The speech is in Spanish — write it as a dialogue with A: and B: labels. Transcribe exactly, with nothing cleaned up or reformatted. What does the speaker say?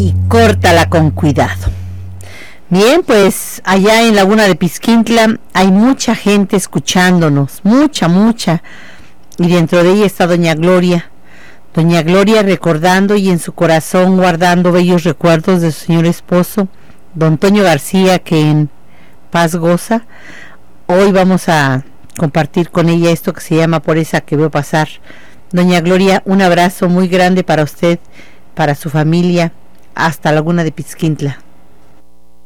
A: y córtala con cuidado. Bien, pues allá en Laguna de Pisquintla hay mucha gente escuchándonos, mucha, mucha, y dentro de ella está doña Gloria, doña Gloria recordando y en su corazón guardando bellos recuerdos de su señor esposo, don Toño García, que en paz goza. Hoy vamos a compartir con ella esto que se llama Por esa que veo pasar. Doña Gloria, un abrazo muy grande para usted, para su familia, hasta Laguna de Pisquintla.